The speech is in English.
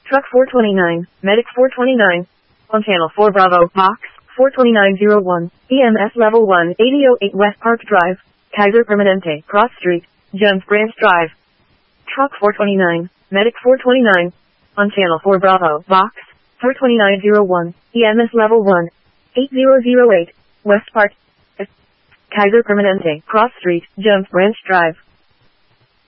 Truck 429, Medic 429. On Channel 4 Bravo, Box 42901, EMS Level 1, 8008 West Park Drive, Kaiser Permanente, Cross Street, Jones Branch Drive. Truck 429, Medic 429. On Channel 4 Bravo, Box 42901, EMS Level 1, 8008, West Park, Kaiser Permanente, Cross Street, Jones Branch Drive.